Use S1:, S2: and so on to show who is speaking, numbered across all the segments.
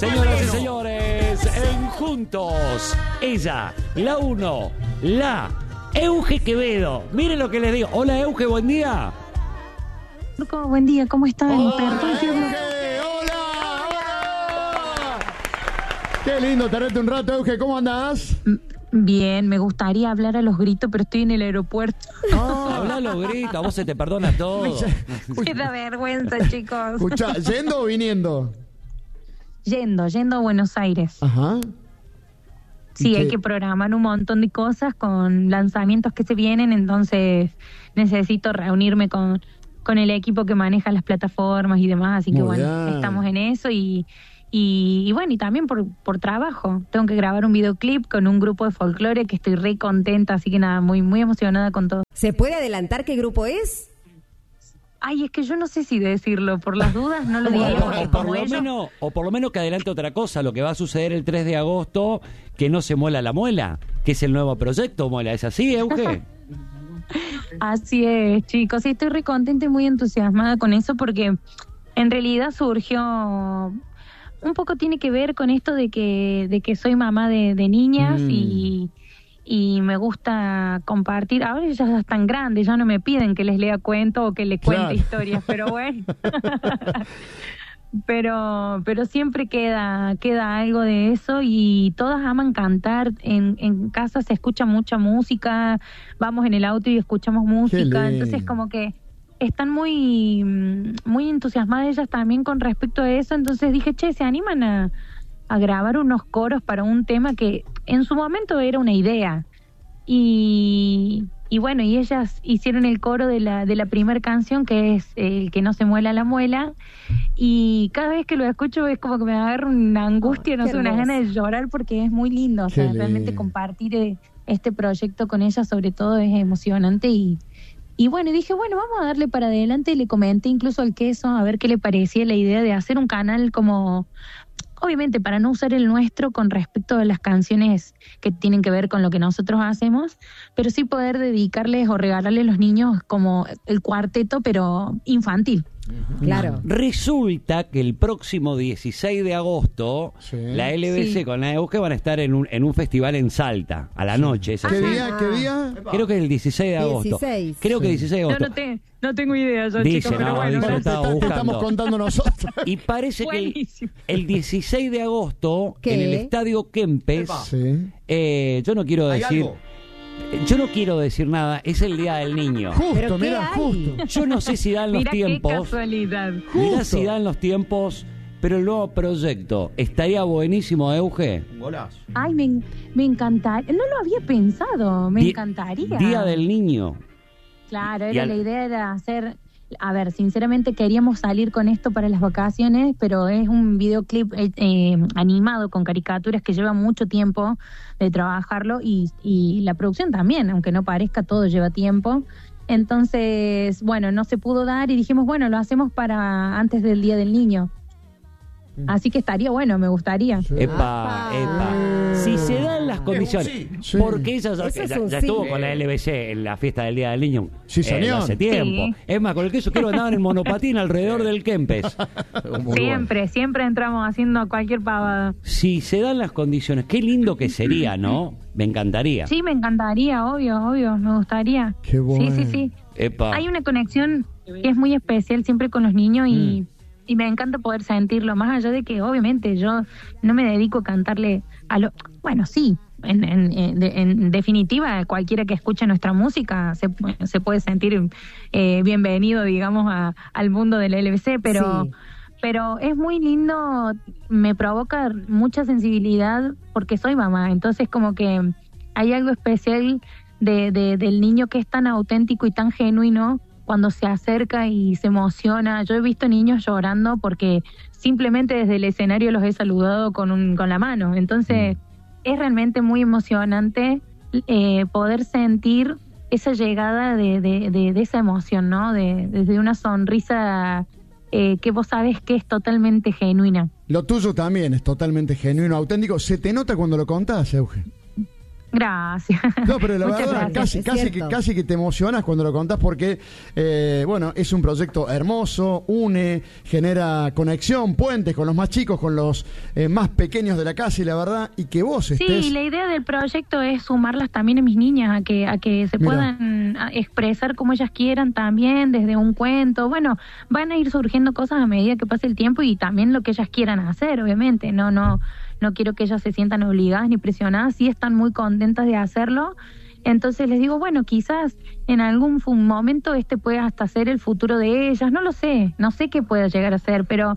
S1: Señoras y señores, en Juntos, ella, la uno, la Euge Quevedo. Miren lo que les digo. Hola, Euge, buen día.
S2: Buen día, ¿cómo están?
S3: Hola. Qué lindo tenerte un rato, Euge. ¿Cómo andás?
S2: Bien, me gustaría hablar a los gritos, pero estoy en el aeropuerto.
S1: Habla a los gritos, a vos se te perdona todo.
S2: Me da vergüenza, chicos.
S3: Escuchá, ¿yendo o viniendo?
S2: Yendo a Buenos Aires.
S3: Ajá.
S2: Sí, hay que programar un montón de cosas con lanzamientos que se vienen, entonces necesito reunirme con el equipo que maneja las plataformas y demás, así que bueno, estamos en eso y bueno, y también por trabajo. Tengo que grabar un videoclip con un grupo de folclore que estoy re contenta, así que nada, muy, muy emocionada con todo.
S4: ¿Se puede adelantar qué grupo es?
S2: Ay, es que yo no sé si decirlo, por las dudas no lo digo.
S1: O por lo menos que adelante otra cosa, lo que va a suceder el 3 de agosto, que no se muela la muela, que es el nuevo proyecto Muela. ¿Es así, Euge?
S2: Así es, chicos, y estoy re contenta y muy entusiasmada con eso porque en realidad surgió... Un poco tiene que ver con esto de que soy mamá de niñas y me gusta compartir. Ahora ya están grandes, ya no me piden que les lea cuentos o que les cuente historias, pero bueno. pero siempre queda algo de eso y todas aman cantar. En casa se escucha mucha música, vamos en el auto y escuchamos música, entonces como que están muy, muy entusiasmadas ellas también con respecto a eso, entonces dije, ¿se animan a grabar unos coros para un tema que en su momento era una idea? Y bueno, y ellas hicieron el coro de la primera canción, que es el que no se muela la muela, y cada vez que lo escucho es como que me agarra una angustia, no sé, unas ganas de llorar porque es muy lindo, o sea, realmente compartir este proyecto con ellas sobre todo es emocionante y bueno, y dije, bueno, vamos a darle para adelante y le comenté incluso al Queso a ver qué le parecía la idea de hacer un canal como, obviamente para no usar el nuestro con respecto a las canciones que tienen que ver con lo que nosotros hacemos, pero sí poder dedicarles o regalarles a los niños como el cuarteto, pero infantil.
S4: Claro.
S1: Resulta que el próximo 16 de agosto la LBC con la Euge van a estar en un festival en Salta a la noche. ¿Es así?
S3: ¿Qué día?
S1: Creo que es el 16 de agosto.
S4: 16.
S1: Creo que 16 de agosto.
S2: No tengo idea yo,
S1: dice,
S2: chicos, pero bueno.
S1: Dice,
S3: te estamos contando nosotros.
S1: Y parece que el 16 de agosto en el Estadio Kempes, yo no quiero decir... Yo no quiero decir nada, es el Día del Niño.
S3: Justo, mira, justo.
S1: Yo no sé si dan los tiempos.
S2: Qué casualidad.
S1: Mirá si dan los tiempos, pero el nuevo proyecto estaría buenísimo, Euge.
S3: Golazo.
S2: Ay, me encantaría. No lo había pensado, me encantaría.
S1: Día del Niño.
S2: Claro, la idea era hacer... A ver, sinceramente queríamos salir con esto para las vacaciones, pero es un videoclip animado con caricaturas que lleva mucho tiempo de trabajarlo y la producción también, aunque no parezca, todo lleva tiempo. Entonces, bueno, no se pudo dar y dijimos, bueno, lo hacemos para antes del Día del Niño. Así que estaría bueno, me gustaría.
S1: Epa. Si se dan las condiciones, porque ella ya estuvo con la LBC en la fiesta del Día del Niño hace tiempo.
S2: Sí.
S1: Es más, con el Queso quiero andar en monopatín alrededor del Kempes.
S2: Siempre entramos haciendo cualquier pavada.
S1: Si se dan las condiciones, qué lindo que sería, ¿no? Me encantaría.
S2: Sí, me encantaría, obvio, me gustaría.
S3: Qué bueno.
S2: Sí.
S1: Epa.
S2: Hay una conexión que es muy especial siempre con los niños y me encanta poder sentirlo, más allá de que obviamente yo no me dedico a cantarle bueno, sí, en definitiva cualquiera que escuche nuestra música se puede sentir bienvenido, digamos, al mundo del LBC, pero es muy lindo, me provoca mucha sensibilidad porque soy mamá, entonces como que hay algo especial del niño que es tan auténtico y tan genuino cuando se acerca y se emociona. Yo he visto niños llorando porque simplemente desde el escenario los he saludado con la mano. Entonces es realmente muy emocionante poder sentir esa llegada de esa emoción, ¿no? Desde una sonrisa que vos sabés que es totalmente genuina.
S3: Lo tuyo también es totalmente genuino, auténtico. ¿Se te nota cuando lo contás, Euge?
S2: Gracias.
S3: No, pero la
S2: Muchas
S3: verdad,
S2: gracias.
S3: casi que te emocionas cuando lo contás porque, bueno, es un proyecto hermoso, une, genera conexión, puentes con los más chicos, con los más pequeños de la casa y la verdad, y que vos estés...
S2: Sí, la idea del proyecto es sumarlas también a mis niñas, a que se puedan expresar como ellas quieran también, desde un cuento. Bueno, van a ir surgiendo cosas a medida que pase el tiempo y también lo que ellas quieran hacer, obviamente. No quiero que ellas se sientan obligadas ni presionadas, sí están muy contentas de hacerlo. Entonces les digo, bueno, quizás en algún momento puede hasta ser el futuro de ellas, no sé qué pueda llegar a ser, pero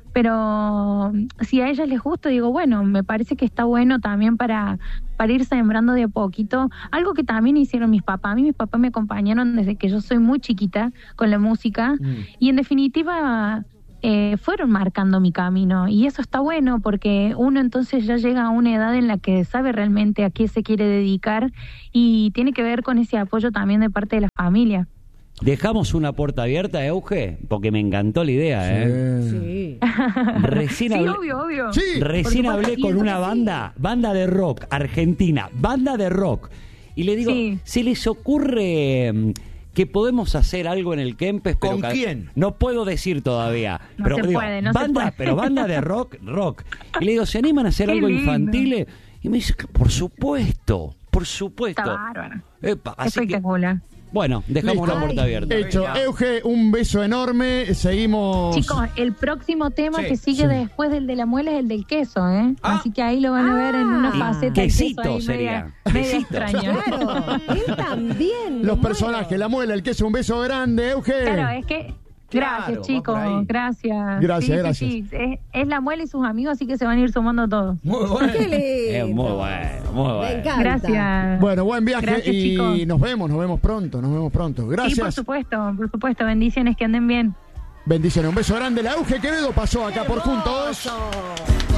S2: si a ellas les gusta, digo, bueno, me parece que está bueno también para ir sembrando de a poquito, algo que también hicieron mis papás. A mí mis papás me acompañaron desde que yo soy muy chiquita con la música y en definitiva... fueron marcando mi camino y eso está bueno porque uno entonces ya llega a una edad en la que sabe realmente a qué se quiere dedicar y tiene que ver con ese apoyo también de parte de la familia.
S1: Dejamos una puerta abierta, Euge, porque me encantó la idea,
S4: Sí.
S1: Recién
S2: Sí,
S1: hablé,
S2: obvio.
S3: Sí.
S1: Recién
S2: Por supuesto,
S1: hablé con
S2: y
S1: una
S2: eso
S1: banda de rock, argentina, banda de rock. Y le digo,
S2: Sí.
S1: ¿se les ocurre que podemos hacer algo en el Kempes?
S5: ¿Con quién?
S1: No puedo decir todavía.
S2: No
S1: pero
S2: se
S1: digo,
S2: puede, no se
S1: banda,
S2: puede.
S1: pero banda de rock. Y le digo, ¿se animan a hacer
S2: Qué
S1: algo
S2: lindo.
S1: infantil? Y me dice, por supuesto.
S2: Está bárbaro.
S1: Epa, así que,
S2: Espectacular.
S1: bueno, dejamos
S3: Listo.
S1: la puerta abierta.
S3: Hecho. Euge, un beso enorme. Seguimos.
S2: Chicos, el próximo tema
S5: Sí.
S2: que sigue después del de la muela es el del queso, ¿eh? Así que ahí lo van a ver en una faceta. del
S1: quesito
S2: queso ahí
S1: sería.
S2: media
S1: Quesito.
S2: extraña.
S4: Claro, él también.
S3: Los
S4: me
S3: personajes,
S4: muero.
S3: la muela, el queso, un beso grande, Euge.
S2: Claro, es que...
S5: Claro,
S2: Gracias,
S5: va
S2: chicos,
S5: por ahí.
S2: gracias.
S3: Gracias.
S2: Sí. Es la muela y sus amigos, así que se van a ir sumando todos.
S5: Muy bueno.
S4: Qué lindo.
S1: Es muy bueno, muy
S4: Me
S1: bueno.
S4: encanta.
S2: Gracias.
S3: Bueno, buen viaje
S2: Gracias,
S3: y
S2: chicos.
S3: nos vemos pronto,
S2: Sí,
S3: Gracias.
S2: por supuesto. Bendiciones, que anden bien.
S3: Bendiciones, un beso grande. La Euge Quevedo pasó acá por Juntos.